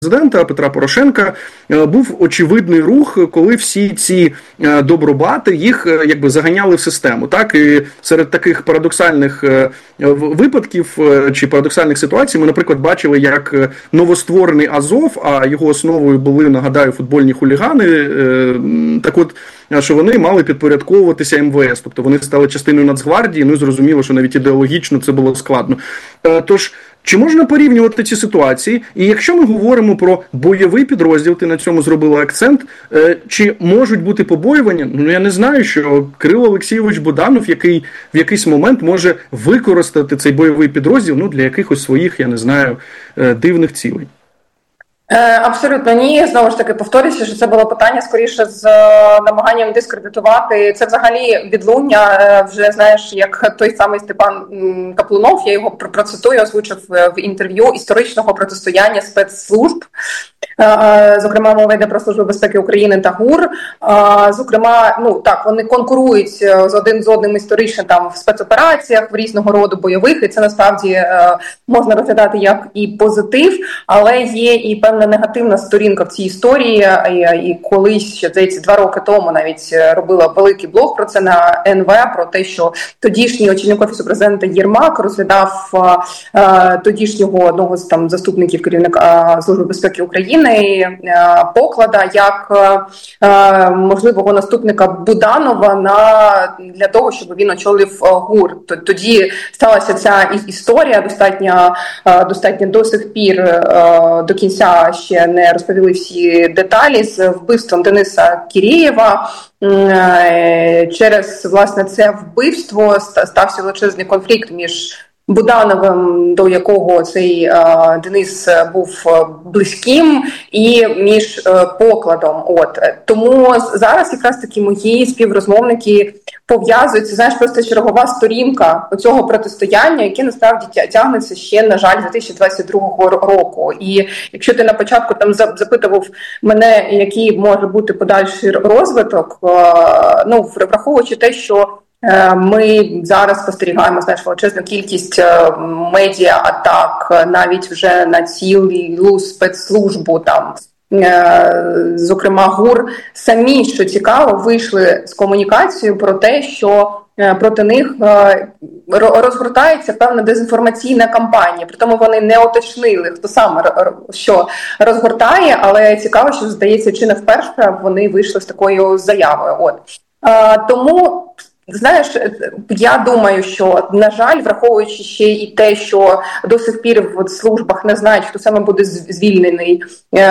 президента Петра Порошенка був очевидний рух, коли всі ці добробати їх якби заганяли в систему. Так, і серед таких парадоксальних випадків чи парадоксальних ситуацій ми, наприклад, бачили, як новостворений Азов, а його основою були, нагадаю, футбольні хулігани, так от, що вони мали підпорядковуватися МВС, тобто вони стали частиною Нацгвардії, ну і зрозуміло, що навіть ідеологічно це було складно. Тож, чи можна порівнювати ці ситуації? І якщо ми говоримо про бойовий підрозділ, ти на цьому зробила акцент, чи можуть бути побоювання? Ну, я не знаю, що Кирило Олексійович Буданов, який в якийсь момент може використати цей бойовий підрозділ, ну, для якихось своїх, я не знаю, дивних цілей. Абсолютно ні. Знову ж таки, повторюся, що це було питання скоріше з намаганням дискредитувати. Це взагалі відлуння, вже знаєш, як той самий Степан Каплунов, я його процитую, озвучив в інтерв'ю історичного протистояння спецслужб. Зокрема, мова йде про Службу безпеки України та ГУР. Зокрема, ну так, вони конкурують один з одним історично там в спецопераціях, в різного роду бойових, і це насправді можна розглядати як і позитив, але є і певна негативна сторінка в цій історії. І колись, ще, здається, 2 роки тому навіть робила великий блог про це на НВ, про те, що тодішній очільник Офісу президента Єрмак розглядав тодішнього одного з там заступників керівника Служби безпеки України, Поклада, як можливого наступника Буданова для того, щоб він очолив ГУР. Тоді сталася ця історія, достатньо до сих пір до кінця ще не розповіли всі деталі з вбивством Дениса Кірєєва. Через, власне, це вбивство стався величезний конфлікт між Будановим, до якого цей Денис був близьким, і між Покладом. Тому зараз якраз таки мої співрозмовники пов'язуються, знаєш, просто чергова сторінка цього протистояння, яке насправді тягнеться ще, на жаль, з 2022 року. І якщо ти на початку там запитував мене, який може бути подальший розвиток, ну, враховуючи те, що ми зараз спостерігаємо, знаєш, величезну кількість медіа-атак навіть вже на цілу спецслужбу, там, зокрема ГУР, самі, що цікаво, вийшли з комунікацією про те, що проти них розгортається певна дезінформаційна кампанія. Притому вони не уточнили, хто саме що розгортає, але цікаво, що, здається, чи не вперше вони вийшли з такою заявою. Тому, знаєш, я думаю, що, на жаль, враховуючи ще і те, що до сих пір в службах не знають, хто саме буде звільнений,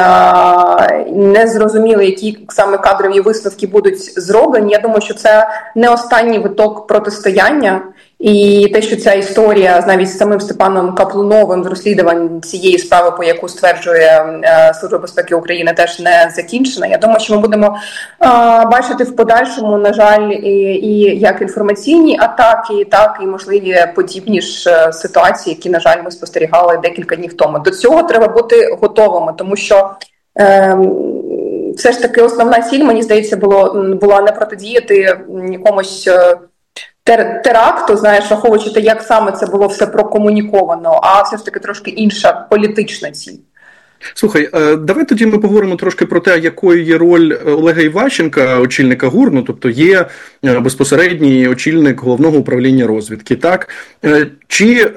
не зрозуміли, які саме кадрові висновки будуть зроблені, я думаю, що це не останній виток протистояння. І те, що ця історія навіть з самим Степаном Каплуновим з розслідувань цієї справи, по яку стверджує Служба безпеки України, теж не закінчена. Я думаю, що ми будемо бачити в подальшому, на жаль, і як інформаційні атаки, так і можливі подібні ж ситуації, які, на жаль, ми спостерігали декілька днів тому. До цього треба бути готовими, тому що все ж таки основна ціль, мені здається, була не протидіяти якомусь теракту, знаєш, враховуючи те, як саме це було все прокомуніковано, а все ж таки трошки інша політична ціль. Слухай, давай тоді ми поговоримо трошки про те, якою є роль Олега Іващенка, очільника ГУР, ну, тобто є безпосередній очільник Головного управління розвідки, так? Чи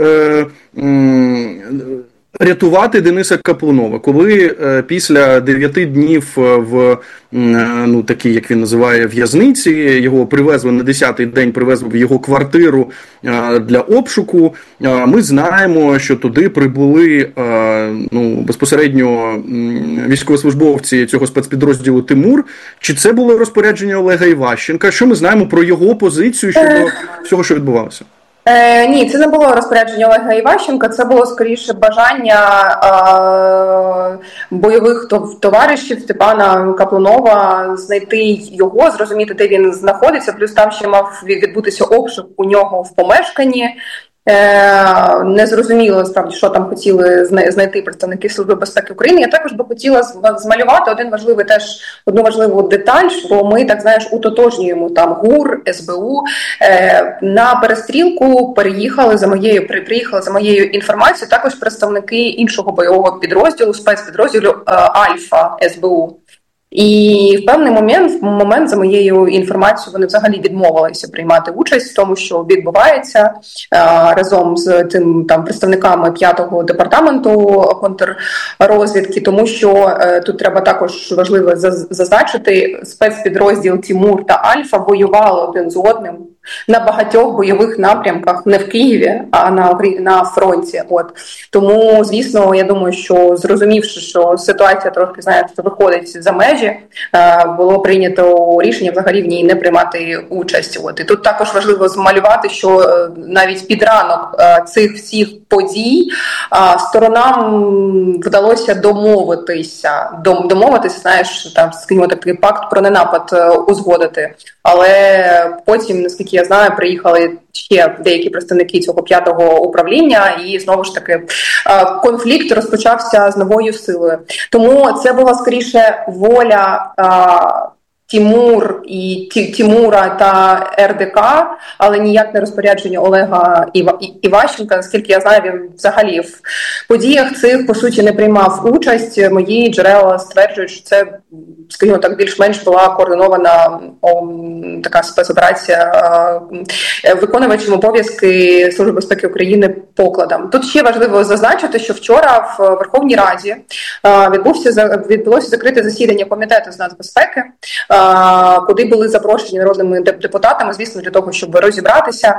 рятувати Дениса Каплунова, коли після 9 днів в, ну, такій, як він називає, в'язниці, його привезли на 10-й день, привезли в його квартиру для обшуку, ми знаємо, що туди прибули, ну, безпосередньо військовослужбовці цього спецпідрозділу «Тимур». Чи це було розпорядження Олега Іващенка? Що ми знаємо про його позицію щодо всього, що відбувалося? Ні, це не було розпорядження Олега Іващенка, це було скоріше бажання бойових товаришів Степана Каплунова знайти його, зрозуміти, де він знаходиться, плюс там ще мав відбутися обшук у нього в помешканні. Не зрозуміло, справді, що там хотіли знайти представники Служби безпеки України. Я також би хотіла змалювати одну важливу деталь, що ми, так знаєш, утотожнюємо там ГУР, СБУ. На перестрілку приїхали за моєю інформацією також представники іншого бойового підрозділу, спецпідрозділу Альфа СБУ. І в певний момент, за моєю інформацією, вони взагалі відмовилися приймати участь в тому, що відбувається разом з тим там представниками 5-го департаменту контррозвідки, тому що тут треба також важливо зазначити, спецпідрозділ Тімур та Альфа воювали один з одним на багатьох бойових напрямках, не в Києві, а на фронті. Тому, звісно, я думаю, що зрозумівши, що ситуація трохи, виходить за межі, було прийнято рішення взагалі в ній не приймати участь. І тут також важливо змалювати, що навіть під ранок цих всіх подій сторонам вдалося домовитися, скажімо так, такий пакт про ненапад узгодити. Але потім, наскільки я знаю, приїхали ще деякі представники цього 5-го управління, і знову ж таки конфлікт розпочався з новою силою. Тому це була скоріше воля Тімура та РДК, але ніяк не розпорядження Олега Іващенка. Наскільки я знаю, він взагалі в подіях цих, по суті, не приймав участь. Мої джерела стверджують, що це, скажімо так, більш-менш була координована така спецоперація виконувачем обов'язки Служби безпеки України Покладом. Тут ще важливо зазначити, що вчора в Верховній Раді відбулося закрите засідання Комітету з нацбезпеки, куди були запрошені народними депутатами, звісно, для того, щоб розібратися.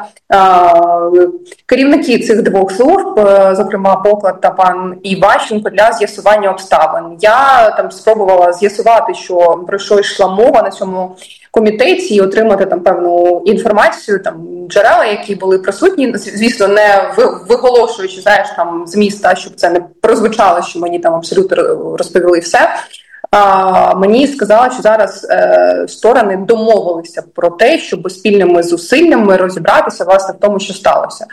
Керівники цих двох служб, зокрема Поклад та пан Іващенко, для з'ясування обставин. Я там спробувала з'ясувати, про що йшла мова на цьому комітеті, і отримати там певну інформацію, там джерела, які були присутні, звісно, не виголошуючи, там з міста, щоб це не прозвучало, що мені там абсолютно розповіли все. Мені сказали, що зараз сторони домовилися про те, щоб спільними зусиллями розібратися, власне, в тому, що сталося.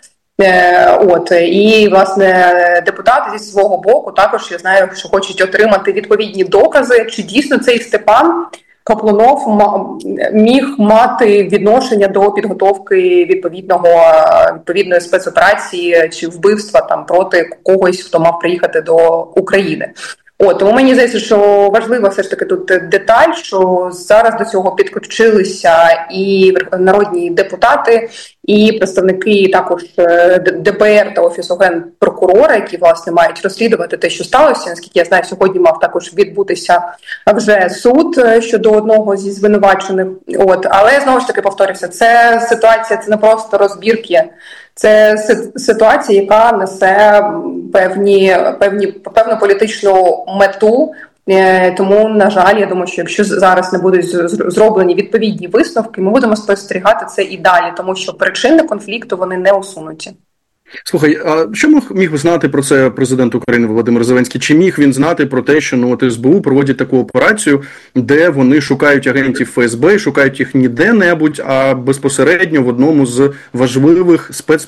І, власне, депутати зі свого боку також, я знаю, що хочуть отримати відповідні докази, чи дійсно цей Степан Каплунов міг мати відношення до підготовки відповідної спецоперації чи вбивства там проти когось, хто мав приїхати до України. Тому мені здається, що важлива все ж таки тут деталь, що зараз до цього підключилися і народні депутати, і представники також ДБР та Офісу Генпрокурора, які, власне, мають розслідувати те, що сталося. Наскільки я знаю, сьогодні мав також відбутися вже суд щодо одного зі звинувачених. Але, знову ж таки, повторюся, це ситуація, це не просто розбірки. Це ситуація, яка несе певну політичну мету. Тому, на жаль, я думаю, що якщо зараз не будуть зроблені відповідні висновки, ми будемо спостерігати це і далі, тому що причини конфлікту, вони не усунуті. Слухай, а що міг знати про це президент України Володимир Зеленський? Чи міг він знати про те, що СБУ проводять таку операцію, де вони шукають агентів ФСБ, шукають їх не де-небудь, а безпосередньо в одному з важливих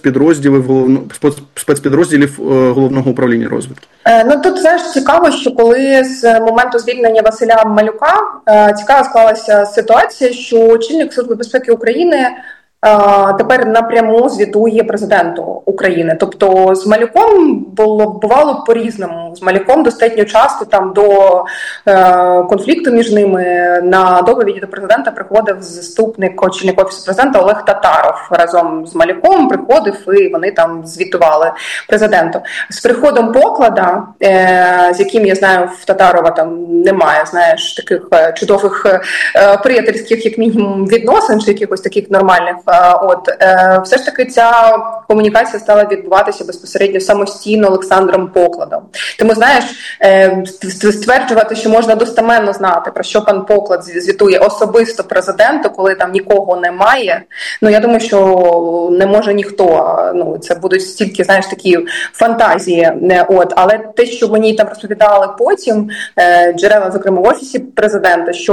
спецпідрозділів Головного управління розвідки? Тут, знаєш, цікаво, що коли з моменту звільнення Василя Малюка цікаво склалася ситуація, що очільник Служби безпеки України тепер напряму звітує президенту України. Тобто з Малюком бувало по-різному. З Малюком достатньо часто там до конфлікту між ними на доповіді до президента приходив заступник очільника Офісу президента Олег Татаров. Разом з Малюком приходив і вони там звітували президенту. З приходом Поклада, з яким, я знаю, в Татарова там немає, знаєш, таких чудових приятельських, як мінімум, відносин чи якихось таких нормальних, все ж таки ця комунікація стала відбуватися безпосередньо самостійно Олександром Покладом. Тому, знаєш, стверджувати, що можна достеменно знати, про що пан Поклад звітує особисто президенту, коли там нікого немає, я думаю, що не може ніхто. Це будуть стільки, знаєш, такі фантазії. Але те, що мені там розповідали потім, джерела, зокрема в Офісі президента, що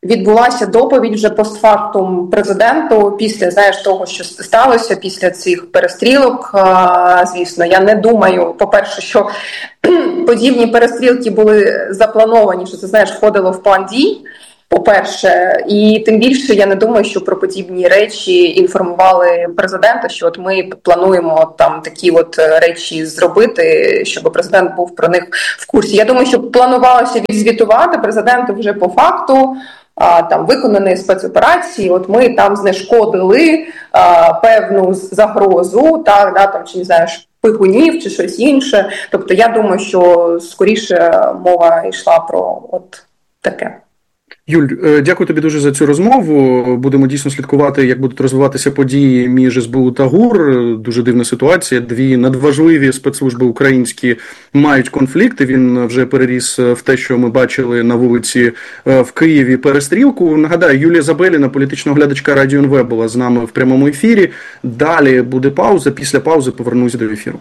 відбулася доповідь вже постфактум президенту після, того, що сталося, після цих перестрілок. Звісно, я не думаю, по-перше, що подібні перестрілки були заплановані, що це, входило в план дій, по-перше, і тим більше я не думаю, що про подібні речі інформували президента, що ми плануємо там такі речі зробити, щоб президент був про них в курсі. Я думаю, що планувалося відзвітувати президенту вже по факту, там виконані спецоперації, ми там знешкодили певну загрозу, шпигунів чи щось інше. Тобто я думаю, що скоріше мова йшла про таке. Юль, дякую тобі дуже за цю розмову. Будемо дійсно слідкувати, як будуть розвиватися події між СБУ та ГУР. Дуже дивна ситуація. Дві надважливі спецслужби українські мають конфлікт. Він вже переріс в те, що ми бачили на вулиці в Києві перестрілку. Нагадаю, Юлія Забеліна, політична оглядачка Радіо НВ, була з нами в прямому ефірі. Далі буде пауза. Після паузи повернусь до ефіру.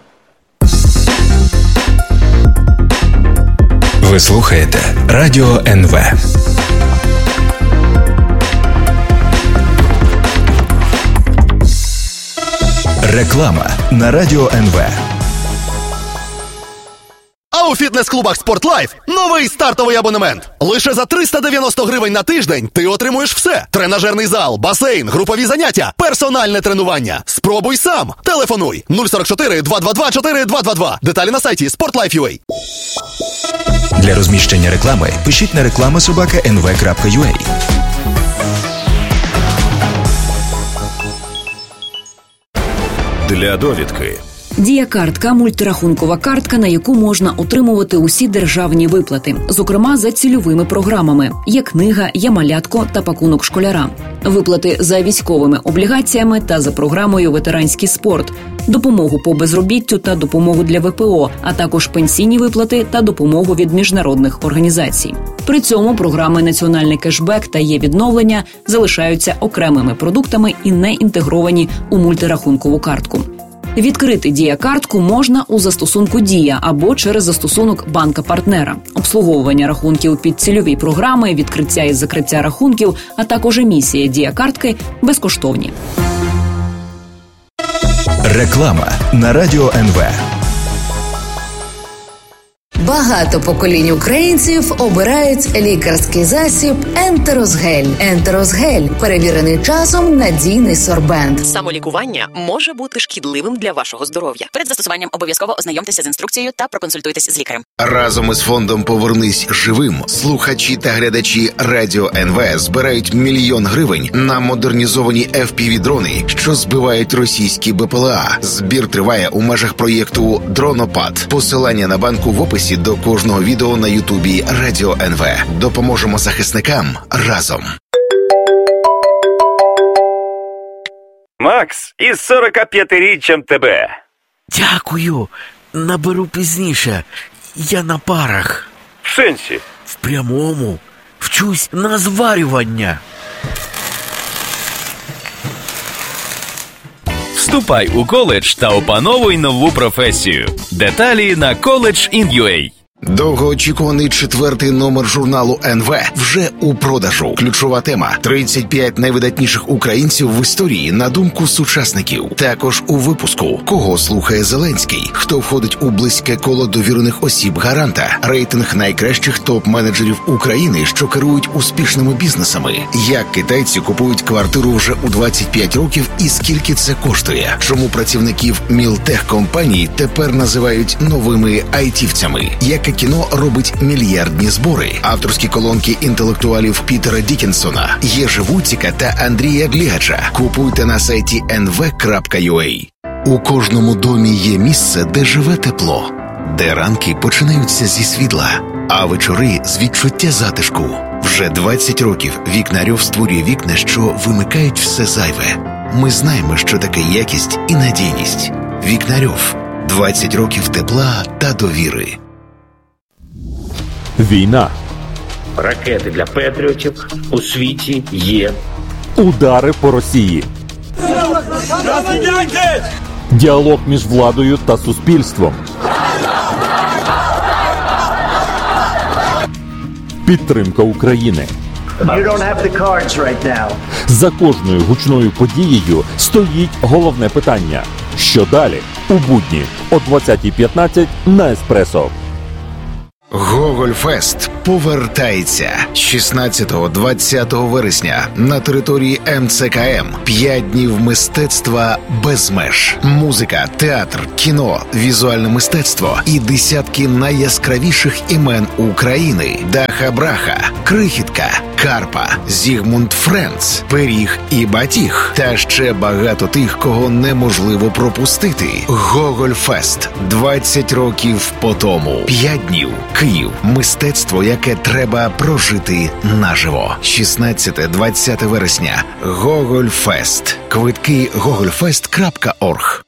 Ви слухаєте Радіо НВ. Реклама на Радіо НВ. А у фітнес-клубах «Спортлайф» новий стартовий абонемент. Лише за 390 гривень на тиждень ти отримуєш все. Тренажерний зал, басейн, групові заняття, персональне тренування. Спробуй сам. Телефонуй 044 222 4222. Деталі на сайті sportlife.ua. Для розміщення реклами пишіть на reklama@nv.ua. Для довідки. Дія-картка – мультирахункова картка, на яку можна отримувати усі державні виплати, зокрема за цільовими програмами – є книга, є малятко та пакунок школяра. Виплати за військовими облігаціями та за програмою «Ветеранський спорт», допомогу по безробіттю та допомогу для ВПО, а також пенсійні виплати та допомогу від міжнародних організацій. При цьому програми «Національний кешбек» та «Є-відновлення» залишаються окремими продуктами і не інтегровані у мультирахункову картку. Відкрити Дія-картку можна у застосунку Дія або через застосунок банка-партнера. Обслуговування рахунків під цільові програми, відкриття і закриття рахунків, а також емісія Дія-картки безкоштовні. Реклама на Радіо НВ. Багато поколінь українців обирають лікарський засіб Ентерозгель. Ентерозгель – перевірений часом надійний сорбент. Самолікування може бути шкідливим для вашого здоров'я. Перед застосуванням обов'язково ознайомтеся з інструкцією та проконсультуйтесь з лікарем. Разом із фондом «Повернись живим» слухачі та глядачі Радіо НВ збирають 1 мільйон гривень на модернізовані FPV-дрони, що збивають російські БПЛА. Збір триває у межах проєкту «Дронопад». Посилання на банку в описі до кожного відео на Ютубі Радіо НВ. Допоможемо захисникам разом. Макс, із 45-річчям тебе. Дякую. Наберу пізніше. Я на парах. В сенсі? В прямому. Вчусь на зварювання. Вступай у коледж та опановуй нову професію. Деталі на college.in.ua. Довгоочікуваний 4-й номер журналу НВ вже у продажу. Ключова тема – 35 найвидатніших українців в історії на думку сучасників. Також у випуску – кого слухає Зеленський, хто входить у близьке коло довірених осіб гаранта, рейтинг найкращих топ-менеджерів України, що керують успішними бізнесами, як китайці купують квартиру вже у 25 років і скільки це коштує, чому працівників мілтех-компаній тепер називають новими айтівцями, яке кіно робить мільярдні збори, авторські колонки інтелектуалів Пітера Дікінсона, Єжи Вуціка та Андрія Глігача. Купуйте на сайті nv.ua. У кожному домі є місце, де живе тепло, де ранки починаються зі світла, а вечори з відчуття затишку. Вже 20 років Вікнарьов створює вікна, що вимикають все зайве. Ми знаємо, що таке якість і надійність. Вікнарьов. 20 років тепла та довіри. Війна. Ракети для патріотів у світі є. Удари по Росії. Діалог між владою та суспільством. Підтримка України. You don't have the cards right now. За кожною гучною подією стоїть головне питання. Що далі? У будні о 20:15 на Еспресо. Гогольфест повертається 16-20 вересня на території МЦКМ. 5 днів мистецтва без меж. Музика, театр, кіно, візуальне мистецтво і десятки найяскравіших імен України. Даха Браха, Крихітка, Карпа, Зігмунд Френц, Пиріг і Батіг. Та ще багато тих, кого неможливо пропустити. Гогольфест. 20 років по тому. 5 днів. Київ. Мистецтво, яке треба прожити наживо. 16-20 вересня. Гогольфест. Квитки gogolfest.org.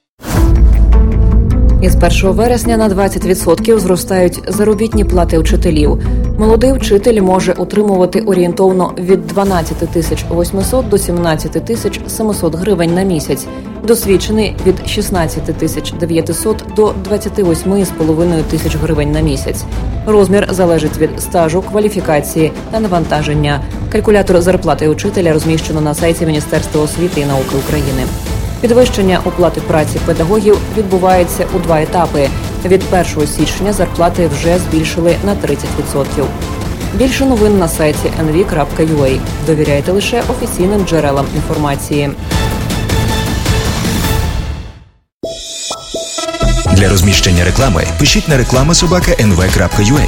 Із 1 вересня на 20% зростають заробітні плати вчителів. Молодий вчитель може отримувати орієнтовно від 12 800 до 17 700 гривень на місяць. Досвідчений – від 16 900 до 28,5 тисяч гривень на місяць. Розмір залежить від стажу, кваліфікації та навантаження. Калькулятор зарплати учителя розміщено на сайті Міністерства освіти і науки України. Підвищення оплати праці педагогів відбувається у 2 етапи. Від 1 січня зарплати вже збільшили на 30%. Більше новин на сайті nv.ua. Довіряйте лише офіційним джерелам інформації. Для розміщення реклами пишіть на reklama@nv.ua.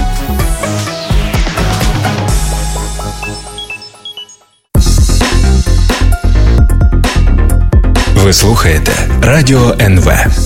Ви слухаєте Радіо НВ.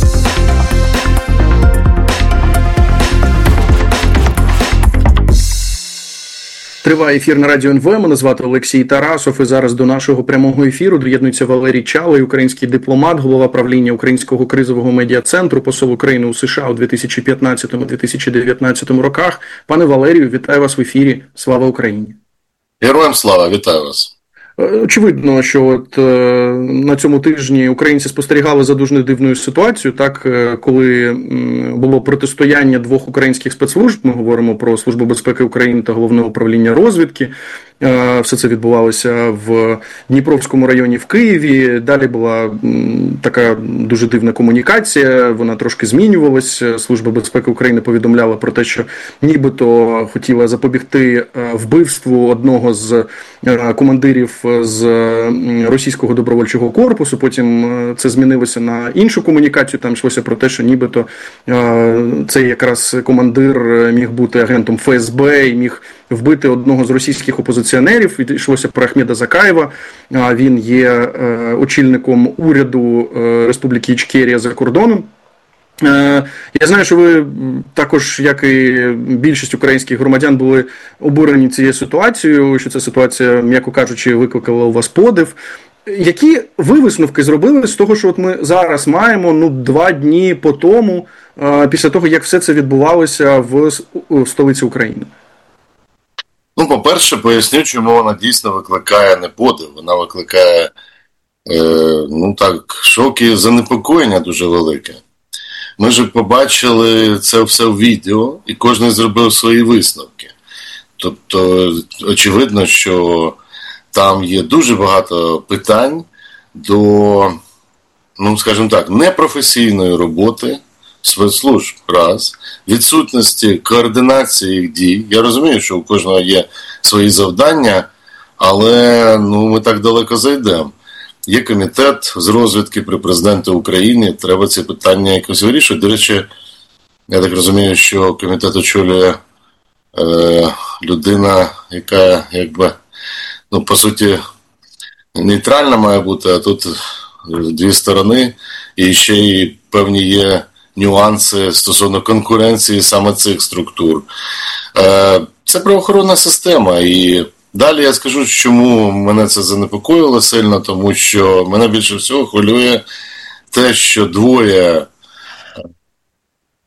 Триває ефір на Радіо НВ. Мене звати Олексій Тарасов. І зараз до нашого прямого ефіру доєднується Валерій Чалий, український дипломат, голова правління Українського кризового медіа-центру, посол України у США у 2015-2019 роках. Пане Валерію, вітаю вас в ефірі. Слава Україні! Героям слава! Вітаю вас! Очевидно, що от на цьому тижні українці спостерігали за дуже дивною ситуацією, так, коли було протистояння двох українських спецслужб, ми говоримо про Службу безпеки України та Головне управління розвідки. Все це відбувалося в Дніпровському районі в Києві. Далі була така дуже дивна комунікація, вона трошки змінювалася. Служба безпеки України повідомляла про те, що нібито хотіла запобігти вбивству одного з командирів з російського добровольчого корпусу. Потім це змінилося на іншу комунікацію. Там йшлося про те, що нібито цей якраз командир міг бути агентом ФСБ і міг вбити одного з російських опозиціонерів. Йшлося про Ахмеда Закаєва. Він є очільником уряду Республіки Ічкерія за кордоном. Я знаю, що ви також, як і більшість українських громадян, були обурені цією ситуацією, що ця ситуація, м'яко кажучи, викликала у вас подив. Які ви висновки зробили з того, що от ми зараз маємо 2 дні по тому, після того, як все це відбувалося в столиці України? По-перше, поясню, чому вона дійсно викликає не подив, вона викликає шок і занепокоєння дуже велике. Ми ж побачили це все в відео, і кожен зробив свої висновки. Тобто, очевидно, що там є дуже багато питань до, скажімо так, непрофесійної роботи спецслужб, раз, відсутності координації їх дій. Я розумію, що у кожного є свої завдання, але ми так далеко зайдемо. Є комітет з розвідки при президенті України, треба ці питання якось вирішувати. До речі, я так розумію, що комітет очолює людина, яка по суті нейтральна має бути, а тут 2 сторони, і ще й певні є нюанси стосовно конкуренції саме цих структур. Це правоохоронна система, і далі я скажу, чому мене це занепокоїло сильно, тому що мене більше всього хвилює те, що 2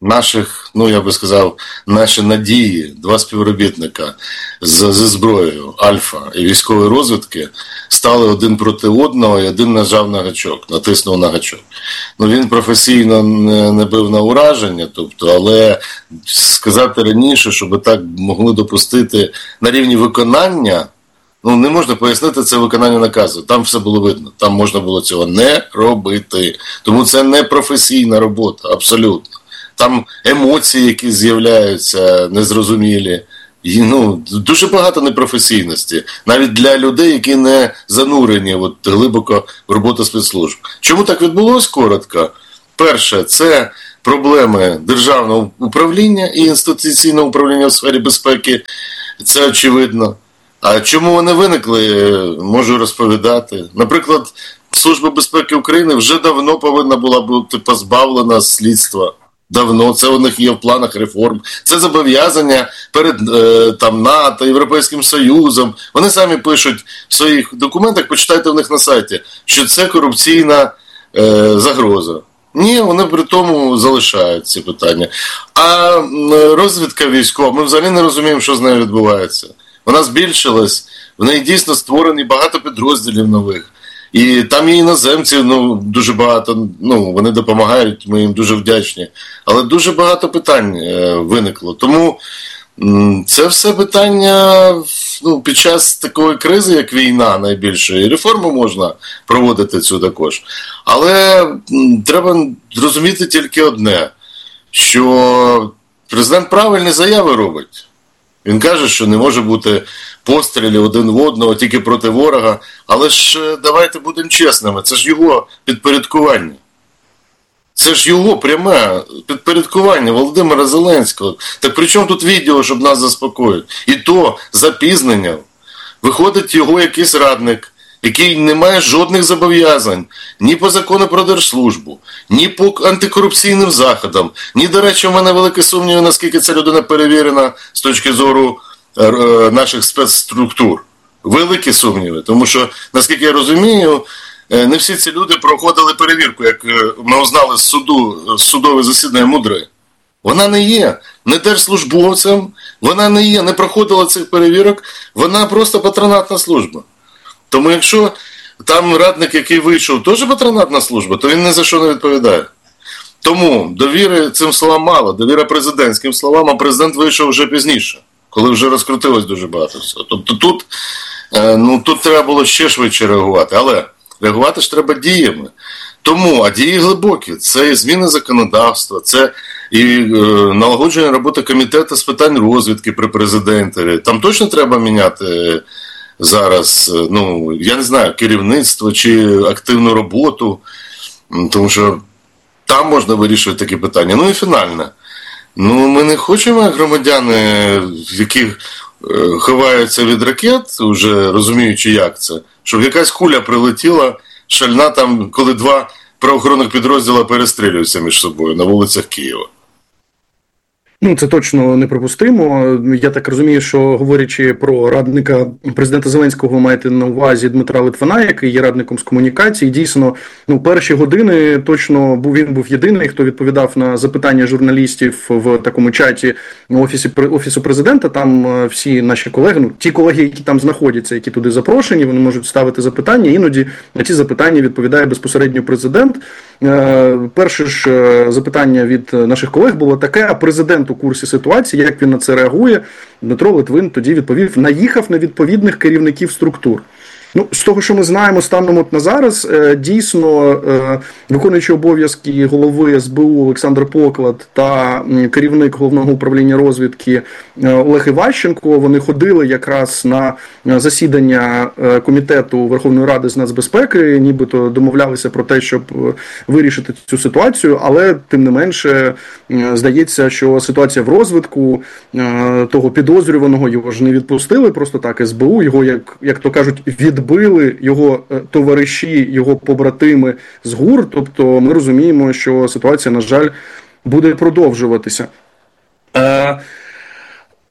наших, я би сказав, наші надії, два співробітника зі зброєю Альфа і військової розвідки стали один проти одного, і один нажав на гачок, натиснув на гачок. Він професійно не бив на ураження, але сказати раніше, щоб так могли допустити на рівні виконання, не можна пояснити це виконання наказу. Там все було видно. Там можна було цього не робити. Тому це не професійна робота, абсолютно. Там емоції, які з'являються, незрозумілі. І, дуже багато непрофесійності. Навіть для людей, які не занурені глибоко в роботу спецслужб. Чому так відбулося, коротко? Перше, це проблеми державного управління і інституційного управління в сфері безпеки. Це очевидно. А чому вони виникли, можу розповідати. Наприклад, Служба безпеки України вже давно повинна була бути позбавлена слідства. Давно. Це у них є в планах реформ. Це зобов'язання перед НАТО, Європейським Союзом. Вони самі пишуть в своїх документах, почитайте в них на сайті, що це корупційна загроза. Ні, вони при тому залишають ці питання. А розвідка військова, ми взагалі не розуміємо, що з нею відбувається. Вона збільшилась, в неї дійсно створені багато підрозділів нових. І там і іноземців дуже багато, вони допомагають, ми їм дуже вдячні. Але дуже багато питань виникло. Тому це все питання під час такої кризи, як війна найбільшої, реформу можна проводити цю також. Але треба зрозуміти тільки одне, що президент правильні заяви робить. Він каже, що не може бути пострілів один в одного тільки проти ворога, але ж давайте будемо чесними, це ж його підпорядкування. Це ж його пряме підпорядкування Володимира Зеленського. Так при чому тут відео, щоб нас заспокоїти? І то запізненням. Виходить його якийсь радник, який не має жодних зобов'язань ні по закону про держслужбу, ні по антикорупційним заходам, ні, до речі, у мене великі сумніви, наскільки ця людина перевірена з точки зору наших спецструктур. Великі сумніви, тому що, наскільки я розумію, не всі ці люди проходили перевірку, як ми узнали з суду, судове засідання Мудре. Вона не є не держслужбовцем, вона не проходила цих перевірок, вона просто патронатна служба. Тому якщо там радник, який вийшов, теж патронатна служба, то він ні за що не відповідає. Тому довіри цим словам мало, довіра президентським словам, а президент вийшов вже пізніше, коли вже розкрутилось дуже багато всього. Тобто тут треба було ще швидше реагувати, але реагувати ж треба діями. Тому, а дії глибокі, це і зміни законодавства, це і налагодження роботи комітету з питань розвідки при президентові. Там точно треба міняти зараз, я не знаю, керівництво чи активну роботу, тому що там можна вирішувати такі питання. І фінальне. Ми не хочемо, як громадяни, які ховаються від ракет, вже розуміючи, як це, щоб якась куля прилетіла, шальна там, коли два правоохоронних підрозділи перестрілюються між собою на вулицях Києва. Це точно неприпустимо. Я так розумію, що говорячи про радника президента Зеленського, ви маєте на увазі Дмитра Литвина, який є радником з комунікації. Дійсно, перші години точно він був єдиний, хто відповідав на запитання журналістів в такому чаті Офісу президента. Там всі наші колеги, ті колеги, які там знаходяться, які туди запрошені, вони можуть ставити запитання. Іноді на ці запитання відповідає безпосередньо президент. Перше ж запитання від наших колег було таке: а президент у курсі ситуації, як він на це реагує? Дмитро Литвин тоді відповів: наїхав на відповідних керівників структур. З того, що ми знаємо станом на зараз, дійсно, виконуючий обов'язки голови СБУ Олександр Поклад та керівник Головного управління розвідки Олег Іващенко, вони ходили якраз на засідання Комітету Верховної Ради з нацбезпеки, нібито домовлялися про те, щоб вирішити цю ситуацію, але тим не менше здається, що ситуація в розвитку, того підозрюваного, його ж не відпустили просто так СБУ, його, як то кажуть, відбили його товариші, його побратими з ГУР, тобто ми розуміємо, що ситуація, на жаль, буде продовжуватися.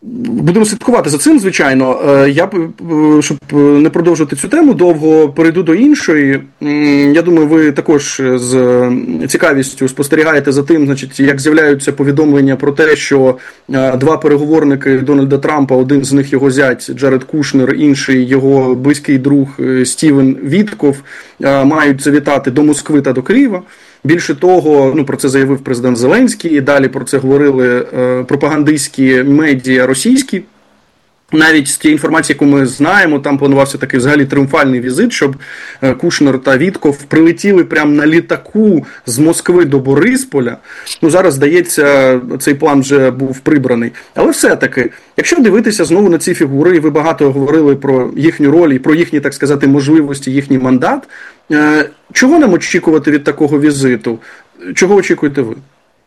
Будемо слідкувати за цим, звичайно. Я, щоб не продовжувати цю тему, довго перейду до іншої. Я думаю, ви також з цікавістю спостерігаєте за тим, значить, як з'являються повідомлення про те, що два переговорники Дональда Трампа, один з них його зять Джаред Кушнер, інший його близький друг Стівен Вітков, мають завітати до Москви та до Києва. Більше того, про це заявив президент Зеленський, і далі про це говорили пропагандистські медіа російські. Навіть з тієї інформації, яку ми знаємо, там планувався такий взагалі тріумфальний візит, щоб Кушнер та Вітков прилетіли прямо на літаку з Москви до Борисполя. Зараз, здається, цей план вже був прибраний. Але все-таки, якщо дивитися знову на ці фігури, і ви багато говорили про їхню роль і про їхні, так сказати, можливості, їхній мандат, чого нам очікувати від такого візиту? Чого очікуєте ви?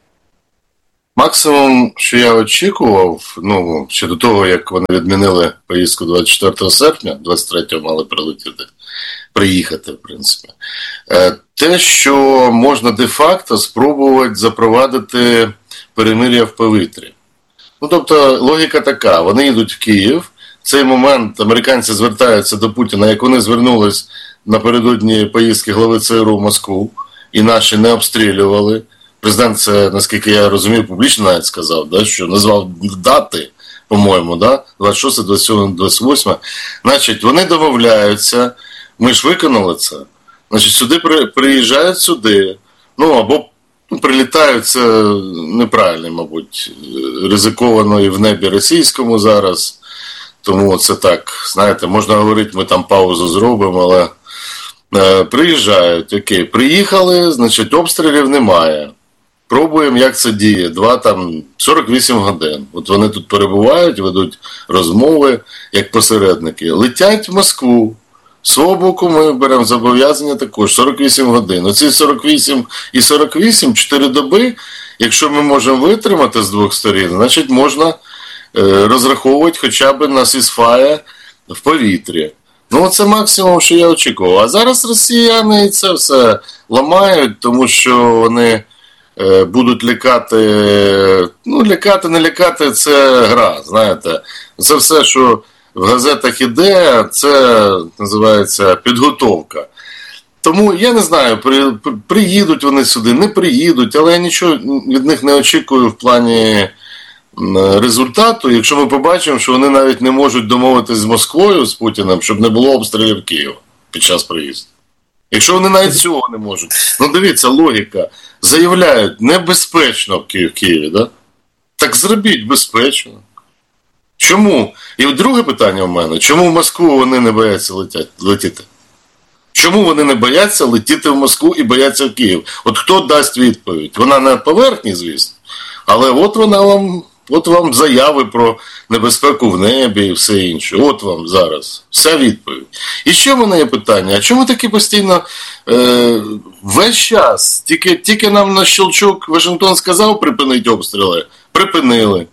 Максимум, що я очікував, ще до того, як вони відмінили поїздку 24 серпня, 23-го мали приїхати, в принципі, те, що можна де-факто спробувати запровадити перемир'я в повітрі. Тобто, логіка така, вони йдуть в Київ, в цей момент американці звертаються до Путіна, як вони звернулись напередодні поїздки глави ЦРУ в Москву, і наші не обстрілювали. Президент це, наскільки я розумію, публічно навіть сказав, що назвав дати, по-моєму, 26, 27, 28. Значить, вони домовляються, ми ж виконали це. Значить, сюди приїжджають сюди, або прилітають, це неправильно, мабуть, ризиковано і в небі російському зараз. Тому це так, знаєте, можна говорити, ми там паузу зробимо, але приїжджають, окей, приїхали, значить, обстрілів немає. Пробуємо, як це діє. 48 годин. От вони тут перебувають, ведуть розмови, як посередники. Летять в Москву. З свого боку ми беремо зобов'язання також 48 годин. Оці 48 і 48, 4 доби, якщо ми можемо витримати з двох сторін, значить можна розраховувати хоча б на сізфаєр в повітрі. Це максимум, що я очікував. А зараз росіяни це все ламають, тому що вони будуть лякати, лякати, не лякати, це гра, знаєте. Це все, що в газетах іде, це називається підготовка. Тому я не знаю, приїдуть вони сюди, не приїдуть, але я нічого від них не очікую в плані результату, якщо ми побачимо, що вони навіть не можуть домовитись з Москвою, з Путіним, щоб не було обстрілів Києва під час приїзду. Якщо вони навіть цього не можуть. Дивіться, логіка. Заявляють, небезпечно в Києві, да? Так зробіть безпечно. Чому? І друге питання в мене. Чому в Москву вони не бояться летіти? Чому вони не бояться летіти в Москву і бояться в Київ? От хто дасть відповідь? Вона на поверхні, звісно. Але от вона вам... От вам заяви про небезпеку в небі і все інше. От вам зараз вся відповідь. І ще в мене є питання, а чому таки постійно весь час, тільки нам на щелчок Вашингтон сказав припинити обстріли? Припинили.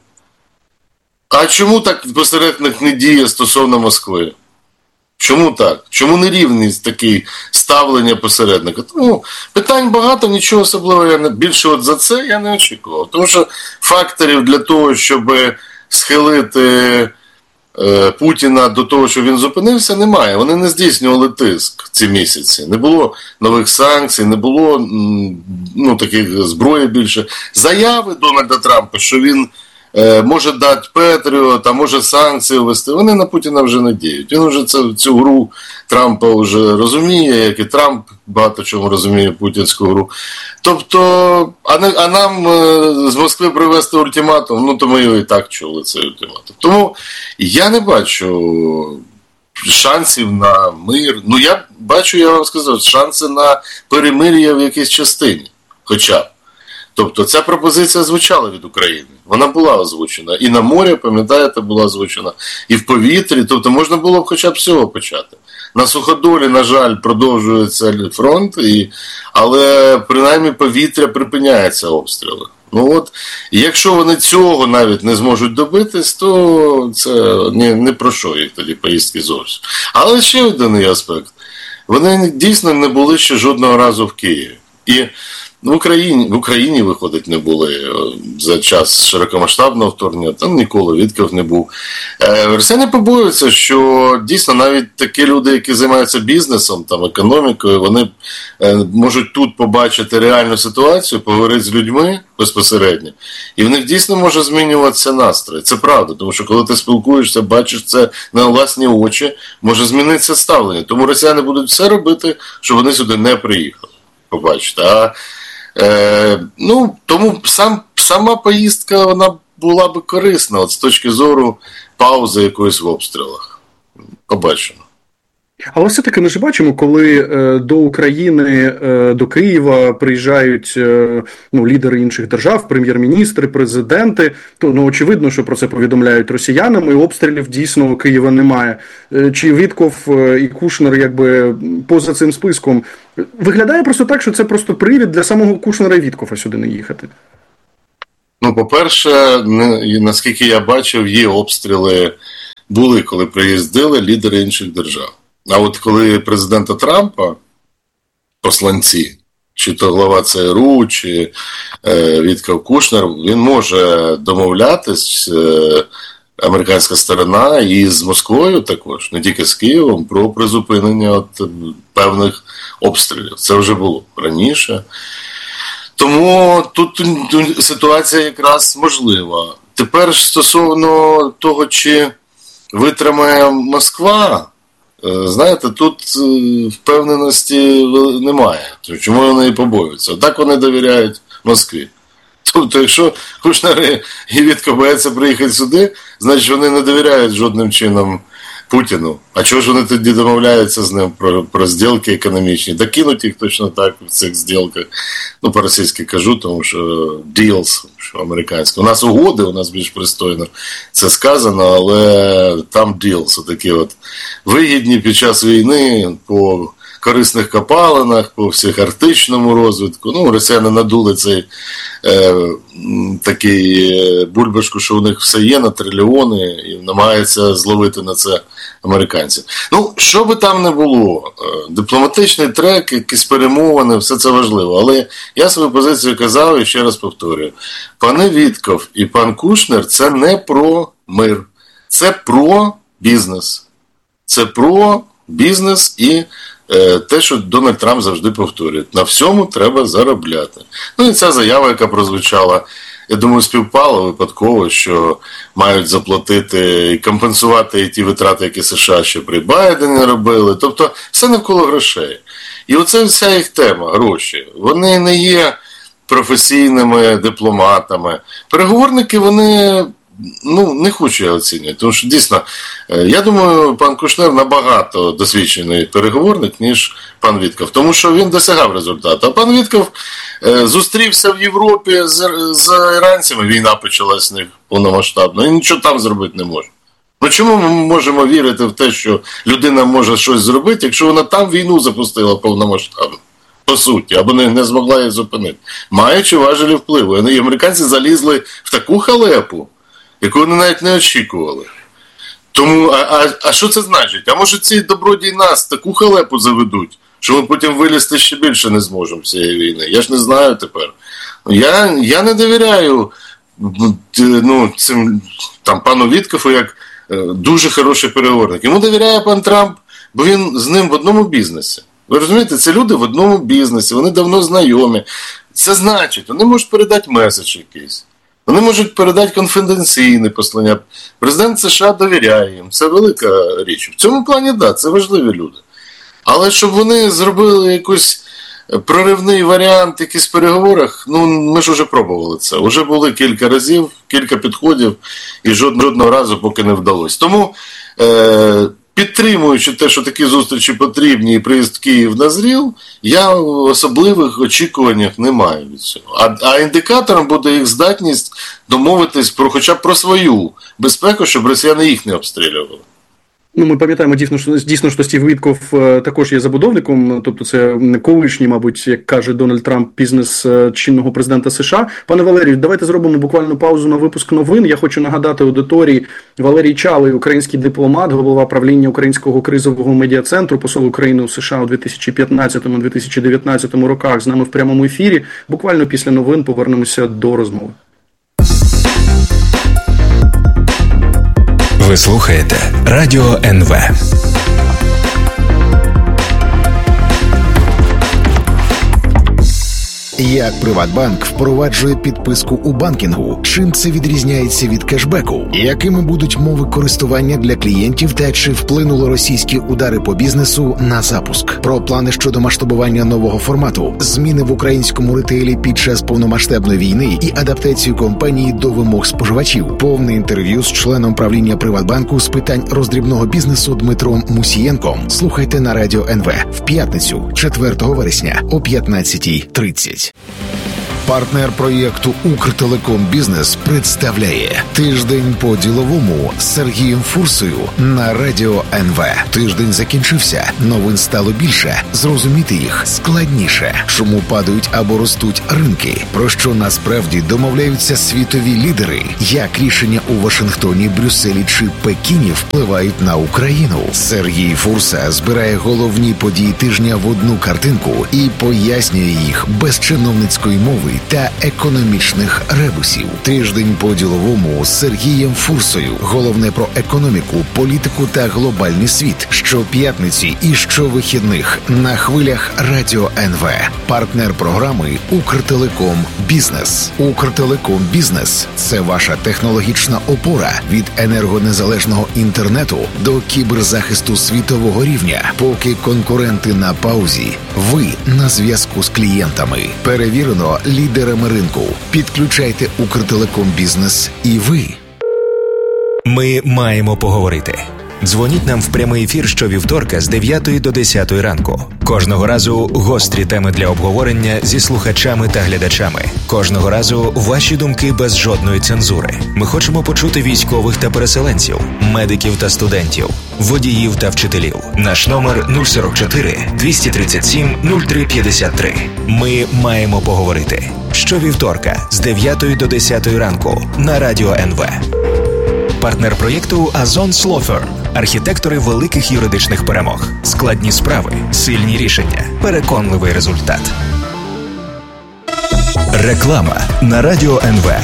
А чому так посередник не діє стосовно Москви? Чому так? Чому нерівність таке ставлення посередника? Тому питань багато, нічого особливого. Більше от за це я не очікував. Тому що факторів для того, щоб схилити Путіна до того, щоб він зупинився, немає. Вони не здійснювали тиск ці місяці. Не було нових санкцій, не було таких зброї більше. Заяви Дональда Трампа, що він може дати Петріот, а може санкції ввести, вони на Путіна вже не діють. Він вже цю гру Трампа вже розуміє, як і Трамп багато чому розуміє путінську гру. Тобто, а нам з Москви привезти ультиматум, то ми його і так чули, цей ультиматум. Тому я не бачу шансів на мир. Я бачу, я вам сказав, шанси на перемир'я в якійсь частині, хоча б. Тобто ця пропозиція звучала від України, вона була озвучена. І на морі, пам'ятаєте, була озвучена, і в повітрі, тобто можна було б хоча б всього почати. На суходолі, на жаль, продовжується фронт, але принаймні повітря припиняється обстріли. Якщо вони цього навіть не зможуть добитись, то це не про що їх тоді поїздки зовсім. Але ще один аспект. Вони дійсно не були ще жодного разу в Києві. І В Україні, виходить, не були за час широкомасштабного вторгнення, там ніколи Вітков не був. Росіяни побоюються, що дійсно навіть такі люди, які займаються бізнесом, там, економікою, вони можуть тут побачити реальну ситуацію, поговорити з людьми безпосередньо, і в них дійсно може змінюватися настрій. Це правда, тому що коли ти спілкуєшся, бачиш це на власні очі, може змінитися ставлення. Тому росіяни будуть все робити, щоб вони сюди не приїхали. Побачите. Тому сама поїздка, вона була би корисна, от з точки зору паузи якоїсь в обстрілах. Побачимо. Але все-таки ми ж бачимо, коли до України, до Києва приїжджають лідери інших держав, прем'єр-міністри, президенти, то очевидно, що про це повідомляють росіянам, і обстрілів дійсно Києва немає. Чи Вітков і Кушнер якби поза цим списком? Виглядає просто так, що це просто привід для самого Кушнера і Віткова сюди не їхати. По-перше, наскільки я бачив, є обстріли, були, коли приїздили лідери інших держав. А от коли президента Трампа, посланці, чи то глава ЦРУ, чи Вітков Кушнер, він може домовлятись, американська сторона, і з Москвою також, не тільки з Києвом, про призупинення певних обстрілів. Це вже було раніше. Тому тут ситуація якраз можлива. Тепер стосовно того, чи витримає Москва, знаєте, тут впевненості немає. Чому вони і побоюються? Так вони довіряють Москві. Тобто, якщо Кушнер і Вітков бояться приїхати сюди, значить вони не довіряють жодним чином Путіну. А чого ж вони тоді домовляються з ним про зділки економічні? Да кинуть їх точно так в цих зділках. По-російськи кажу, тому що deals, що американське. У нас угоди, у нас більш пристойно це сказано, але там deals, отакі от вигідні під час війни по корисних копалинах, по всіх арктичному розвитку. Росіяни надули цей такий бульбашку, що у них все є на трильйони, і намагаються зловити на це американців. Що би там не було, дипломатичний трек, якісь перемовини, все це важливо. Але я свою позицію казав і ще раз повторюю. Пане Вітков і пан Кушнер – це не про мир, це про бізнес. Це про бізнес і те, що Дональд Трамп завжди повторює. На всьому треба заробляти. І ця заява, яка прозвучала, я думаю, співпала випадково, що мають заплатити і компенсувати і ті витрати, які США ще при Байдені робили. Тобто, все навколо грошей. І оце вся їх тема, гроші. Вони не є професійними дипломатами. Переговорники, вони не хочу я оцінювати, тому що дійсно, я думаю, пан Кушнер набагато досвідчений переговорник, ніж пан Вітков, тому що він досягав результату. А пан Вітков зустрівся в Європі з іранцями, війна почалась з них повномасштабно, і нічого там зробити не може. Чому ми можемо вірити в те, що людина може щось зробити, якщо вона там війну запустила повномасштабно? По суті, або не змогла її зупинити. Маючи важелі впливу. І американці залізли в таку халепу, яку вони навіть не очікували. Тому, а що це значить? А може ці добродії нас таку халепу заведуть, що ми потім вилізти ще більше не зможемо з цієї війни? Я ж не знаю тепер. Я не довіряю цим пану Віткову як дуже хороший переговорник. Йому довіряє пан Трамп, бо він з ним в одному бізнесі. Ви розумієте, це люди в одному бізнесі, вони давно знайомі. Це значить, вони можуть передати меседж якийсь. Вони можуть передати конфіденційне послання. Президент США довіряє їм. Це велика річ. В цьому плані, так, це важливі люди. Але щоб вони зробили якийсь проривний варіант в якихось переговорах, ми ж вже пробували це. Уже були кілька разів, кілька підходів, і жодного разу поки не вдалося. Тому, підтримуючи те, що такі зустрічі потрібні і приїзд в Київ назрів, я в особливих очікуваннях не маю від цього. А індикатором буде їх здатність домовитись хоча б про свою безпеку, щоб росіяни їх не обстрілювали. Ну, ми пам'ятаємо дійсно, що Стів Вітков також є забудовником, тобто це колишній, мабуть, як каже Дональд Трамп, бізнес чинного президента США. Пане Валерію, давайте зробимо буквально паузу на випуск новин. Я хочу нагадати аудиторії: Валерій Чалий, український дипломат, голова правління Українського кризового медіа-центру, посол України у США у 2015-2019 роках, з нами в прямому ефірі. Буквально після новин повернемося до розмови. Ви слухаєте Радіо НВ. Як Приватбанк впроваджує підписку у банкінгу? Чим це відрізняється від кешбеку? Якими будуть мови користування для клієнтів та чи вплинули російські удари по бізнесу на запуск? Про плани щодо масштабування нового формату, зміни в українському ретейлі під час повномасштабної війни і адаптацію компанії до вимог споживачів. Повне інтерв'ю з членом правління Приватбанку з питань роздрібного бізнесу Дмитром Мусієнком. Слухайте на Радіо НВ в п'ятницю, 4 вересня о 15:30. Партнер проєкту «Укртелеком Бізнес» представляє «Тиждень по-діловому» з Сергієм Фурсою на Радіо НВ. Тиждень закінчився, новин стало більше, зрозуміти їх складніше. Чому падають або ростуть ринки? Про що насправді домовляються світові лідери? Як рішення у Вашингтоні, Брюсселі чи Пекіні впливають на Україну? Сергій Фурса збирає головні події тижня в одну картинку і пояснює їх без чиновницької мови та економічних ребусів. Тиждень по-діловому з Сергієм Фурсою. Головне про економіку, політику та глобальний світ. Щоп'ятниці і щовихідних на хвилях Радіо НВ. Партнер програми «Укртелеком Бізнес». «Укртелеком Бізнес» – це ваша технологічна опора від енергонезалежного інтернету до кіберзахисту світового рівня. Поки конкуренти на паузі, ви на зв'язку з клієнтами. Перевірено лідерами ринку. Підключайте «Укртелеком Бізнес» і ви. Ми маємо поговорити. Дзвоніть нам в прямий ефір щовівторка з 9 до 10 ранку. Кожного разу гострі теми для обговорення зі слухачами та глядачами. Кожного разу ваші думки без жодної цензури. Ми хочемо почути військових та переселенців, медиків та студентів, водіїв та вчителів. Наш номер 044 237 0353. Ми маємо поговорити. Щовівторка з 9 до 10 ранку на Радіо НВ. Партнер проєкту Azon Law Firm. Архітектори великих юридичних перемог. Складні справи, сильні рішення, переконливий результат. Реклама на Радіо НВ.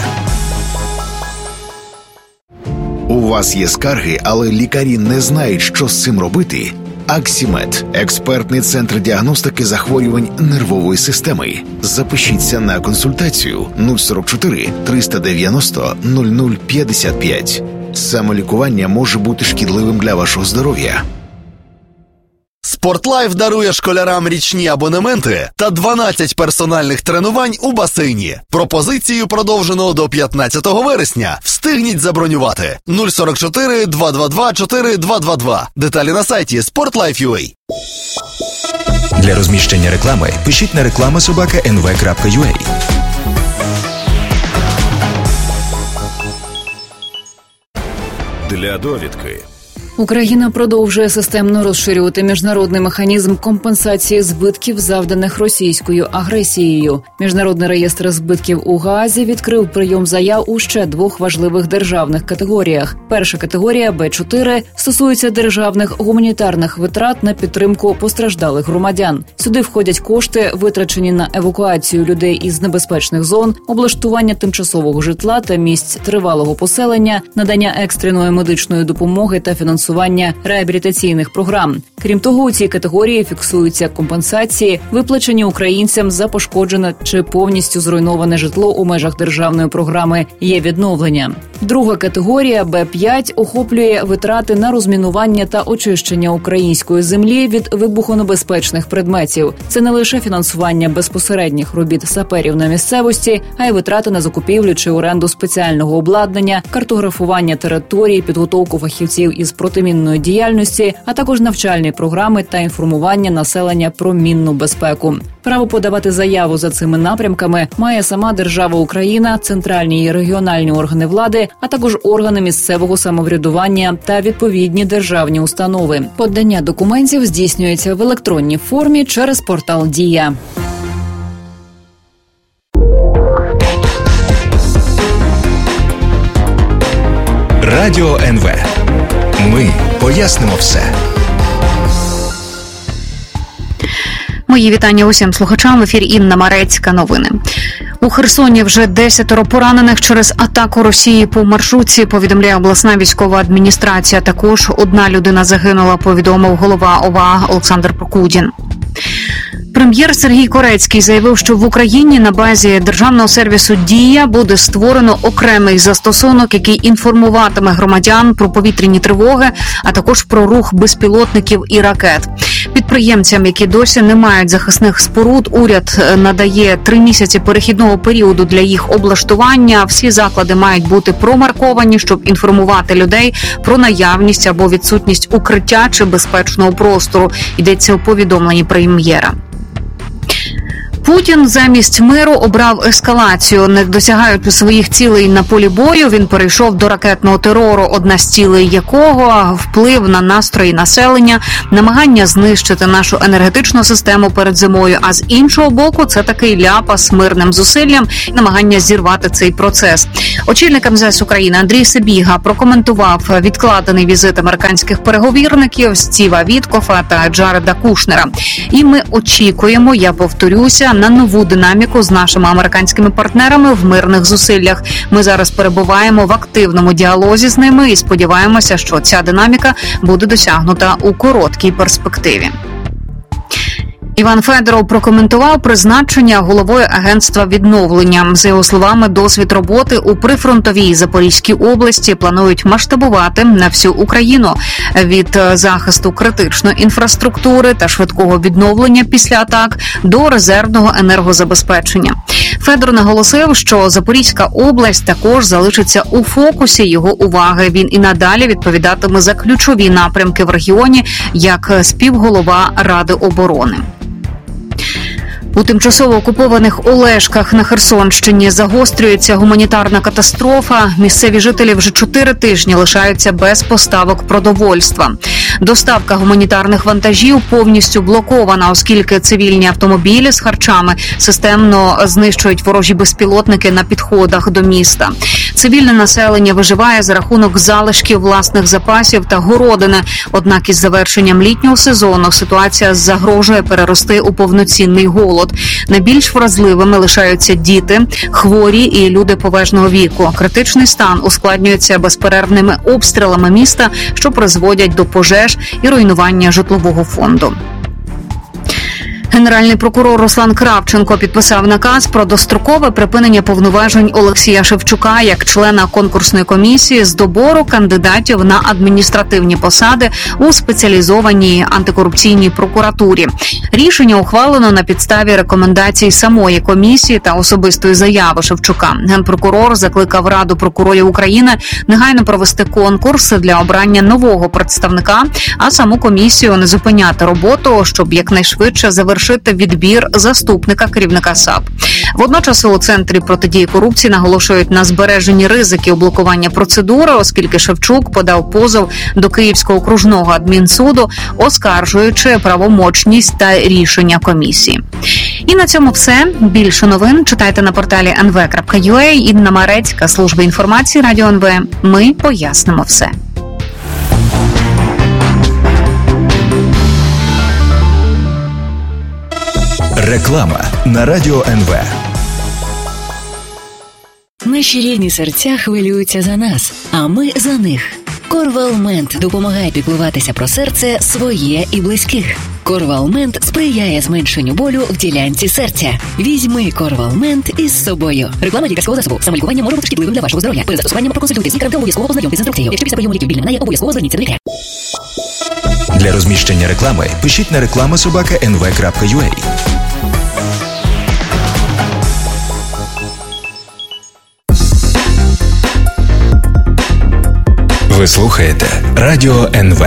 У вас є скарги, але лікарі не знають, що з цим робити? Аксімед – експертний центр діагностики захворювань нервової системи. Запишіться на консультацію 044 390 0055. Самолікування може бути шкідливим для вашого здоров'я. Спортлайф дарує школярам річні абонементи та 12 персональних тренувань у басейні. Пропозицію продовжено до 15 вересня. Встигніть забронювати. 044 222 4222. Деталі на сайті sportlife.ua. Для розміщення реклами пишіть на reklama@nv.ua. Для довідки. Україна продовжує системно розширювати міжнародний механізм компенсації збитків, завданих російською агресією. Міжнародний реєстр збитків у Гаазі відкрив прийом заяв у ще двох важливих державних категоріях. Перша категорія Б4 стосується державних гуманітарних витрат на підтримку постраждалих громадян. Сюди входять кошти, витрачені на евакуацію людей із небезпечних зон, облаштування тимчасового житла та місць тривалого поселення, надання екстреної медичної допомоги та фінансування реабілітаційних програм. Крім того, у цій категорії фіксуються компенсації, виплачені українцям за пошкоджене чи повністю зруйноване житло у межах державної програми «Є відновлення». Друга категорія Б5 охоплює витрати на розмінування та очищення української землі від вибухонебезпечних предметів. Це не лише фінансування безпосередніх робіт саперів на місцевості, а й витрати на закупівлю чи оренду спеціального обладнання, картографування територій, підготовку фахівців із протидії протимінної діяльності, а також навчальні програми та інформування населення про мінну безпеку. Право подавати заяву за цими напрямками має сама держава Україна, центральні і регіональні органи влади, а також органи місцевого самоврядування та відповідні державні установи. Подання документів здійснюється в електронній формі через портал «Дія». Радіо НВ. Ми пояснимо все. Мої вітання усім слухачам. В ефірі Інна Марецька. Новини. У Херсоні вже 10 поранених через атаку Росії по маршрутці, повідомляє обласна військова адміністрація. Також одна людина загинула, повідомив голова ОВА Олександр Прокудін. Прем'єр Сергій Корецький заявив, що в Україні на базі державного сервісу «Дія» буде створено окремий застосунок, який інформуватиме громадян про повітряні тривоги, а також про рух безпілотників і ракет. Підприємцям, які досі не мають захисних споруд, уряд надає 3 місяці перехідного періоду для їх облаштування. Всі заклади мають бути промарковані, щоб інформувати людей про наявність або відсутність укриття чи безпечного простору, йдеться у повідомленні прем'єра. Путін замість миру обрав ескалацію. Не досягаючи своїх цілей на полі бою, він перейшов до ракетного терору, одна з цілей якого – вплив на настрої населення, намагання знищити нашу енергетичну систему перед зимою, а з іншого боку – це такий ляпас мирним зусиллям, намагання зірвати цей процес. Очільник МЗС України Андрій Сибіга прокоментував відкладений візит американських переговірників Стіва Віткофа та Джареда Кушнера. І ми очікуємо, я повторюся, на нову динаміку з нашими американськими партнерами в мирних зусиллях. Ми зараз перебуваємо в активному діалозі з ними і сподіваємося, що ця динаміка буде досягнута у короткій перспективі. Іван Федоров прокоментував призначення головою агентства відновлення. За його словами, досвід роботи у прифронтовій Запорізькій області планують масштабувати на всю Україну. Від захисту критичної інфраструктури та швидкого відновлення після атак до резервного енергозабезпечення. Федор наголосив, що Запорізька область також залишиться у фокусі його уваги. Він і надалі відповідатиме за ключові напрямки в регіоні як співголова Ради оборони. У тимчасово окупованих Олешках на Херсонщині загострюється гуманітарна катастрофа. Місцеві жителі вже 4 тижні лишаються без поставок продовольства. Доставка гуманітарних вантажів повністю блокована, оскільки цивільні автомобілі з харчами системно знищують ворожі безпілотники на підходах до міста. Цивільне населення виживає за рахунок залишків власних запасів та городини. Однак із завершенням літнього сезону ситуація загрожує перерости у повноцінний голод. Найбільш вразливими лишаються діти, хворі і люди поважного віку. Критичний стан ускладнюється безперервними обстрілами міста, що призводять до пожеж і руйнування житлового фонду. Генеральний прокурор Руслан Кравченко підписав наказ про дострокове припинення повноважень Олексія Шевчука як члена конкурсної комісії з добору кандидатів на адміністративні посади у спеціалізованій антикорупційній прокуратурі. Рішення ухвалено на підставі рекомендацій самої комісії та особистої заяви Шевчука. Генпрокурор закликав Раду прокурорів України негайно провести конкурс для обрання нового представника, а саму комісію не зупиняти роботу, щоб якнайшвидше завершити відбір заступника керівника САП. Водночас у Центрі протидії корупції наголошують на збереженні ризиків блокування процедури, оскільки Шевчук подав позов до Київського окружного адмінсуду, оскаржуючи правомочність та рішення комісії. І на цьому все. Більше новин читайте на порталі nv.ua. Інна Марецька, служба інформації Радіо НВ. Ми пояснимо все. Реклама на Радіо НВ. Наші рідні серця хвилюються за нас, а ми за них. Корвалмент допомагає піклуватися про серце своє і близьких. Корвалмент сприяє зменшенню болю в ділянці серця. Візьми Корвалмент із собою. Реклама лікарського засобу. Самолікування може бути шкідливим для вашого здоров'я. Перед застосуванням проконсультуйтесь з лікарем та обов'язково ознайомтесь з інструкцією. Якщо після прийому ліків біль не минає, обов'язково зверніться до лікаря. Для розміщення реклами пишіть на reklama@nv.ua. Ви слухаєте Радіо НВ.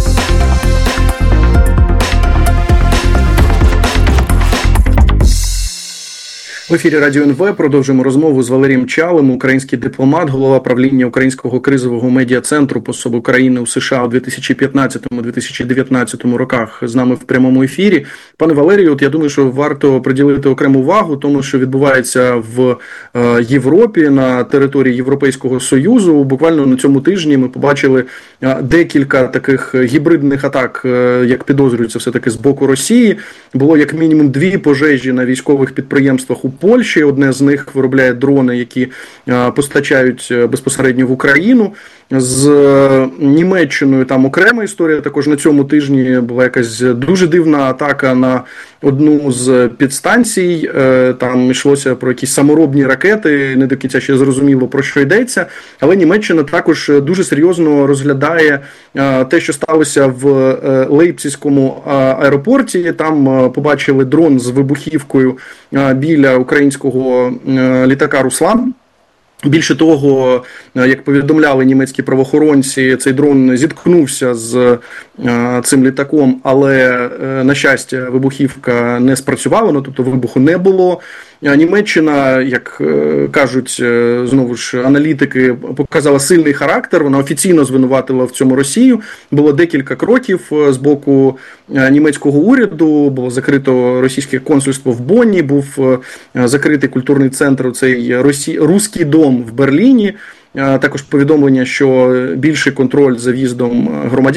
В ефірі Радіо НВ продовжуємо розмову з Валерієм Чалим, український дипломат, голова правління Українського кризового медіа-центру посол України у США у 2015-2019 роках з нами в прямому ефірі. Пане Валерію, я думаю, що варто приділити окрему увагу тому, що відбувається в Європі, на території Європейського Союзу. Буквально на цьому тижні ми побачили декілька таких гібридних атак, як підозрюється все-таки з боку Росії. Було як мінімум 2 пожежі на військових підприємствах у Польщі. Одне з них виробляє дрони, які постачають безпосередньо в Україну. З Німеччиною там окрема історія. Також на цьому тижні була якась дуже дивна атака на одну з підстанцій. Там йшлося про якісь саморобні ракети, не до кінця ще зрозуміло, про що йдеться. Але Німеччина також дуже серйозно розглядає те, що сталося в Лейпцизькому аеропорті. Там побачили дрон з вибухівкою біля українського літака «Руслан». Більше того, як повідомляли німецькі правоохоронці, цей дрон зіткнувся з цим літаком, але, на щастя, вибухівка не спрацювала, тобто вибуху не було. Німеччина, як кажуть, знову ж, аналітики, показала сильний характер, вона офіційно звинуватила в цьому Росію. Було декілька кроків з боку німецького уряду, було закрито російське консульство в Бонні, був закритий культурний центр, цей «Руський дом» в Берліні. Також повідомлення, що більший контроль за в'їздом громадян